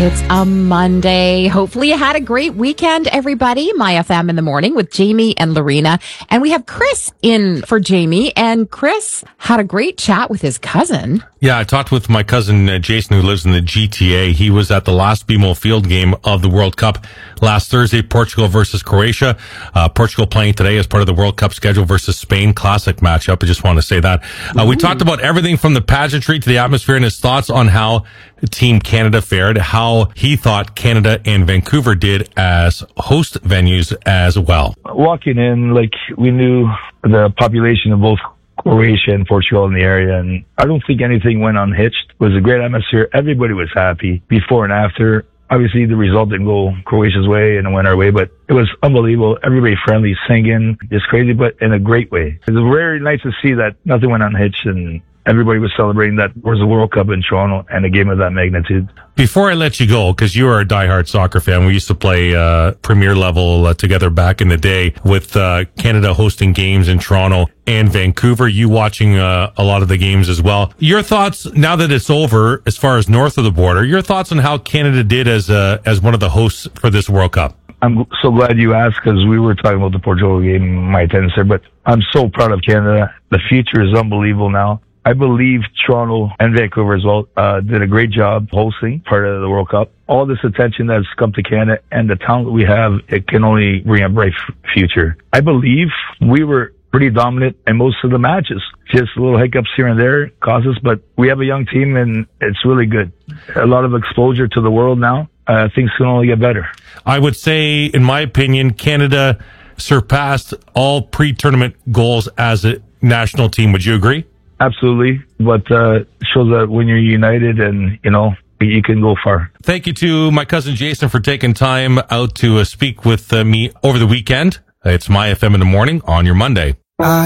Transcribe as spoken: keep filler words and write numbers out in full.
It's a Monday. Hopefully you had a great weekend, everybody. My F M in the morning with Jamie and Lorena. And we have Chris in for Jamie. And Chris had a great chat with his cousin. Yeah, I talked with my cousin uh, Jason, who lives in the G T A. He was at the last B M O Field game of the World Cup last Thursday, Portugal versus Croatia. Uh, Portugal playing today as part of the World Cup schedule versus Spain. Classic matchup. I just want to say that. Uh, we talked about everything from the pageantry to the atmosphere and his thoughts on how Team Canada fared, how he thought Canada and Vancouver did as host venues as well. Walking in, like, we knew the population of both Croatia and Portugal in the area, and I don't think anything went unhitched. It was a great atmosphere. Everybody was happy before and after. Obviously, the result didn't go Croatia's way and it went our way, but it was unbelievable. Everybody friendly, singing, just crazy, but in a great way. It was very nice to see that nothing went unhitched and everybody was celebrating that there was a World Cup in Toronto and a game of that magnitude. Before I let you go, because you are a diehard soccer fan, we used to play uh, premier level uh, together back in the day with uh, Canada hosting games in Toronto and Vancouver. You watching uh, a lot of the games as well. Your thoughts now that it's over, as far as north of the border, your thoughts on how Canada did as uh, as one of the hosts for this World Cup? I'm so glad you asked because we were talking about the Portugal game, my attendance there, but I'm so proud of Canada. The future is unbelievable now. I believe Toronto and Vancouver as well uh, did a great job hosting part of the World Cup. All this attention that's come to Canada and the talent we have, it can only bring a bright f- future. I believe we were pretty dominant in most of the matches. Just little hiccups here and there caused us, but we have a young team and it's really good. A lot of exposure to the world now. Uh, things can only get better. I would say, in my opinion, Canada surpassed all pre-tournament goals as a national team. Would you agree? Absolutely, but uh, shows that when you're united and, you know, you can go far. Thank you to my cousin Jason for taking time out to uh, speak with uh, me over the weekend. It's My F M in the morning on your Monday.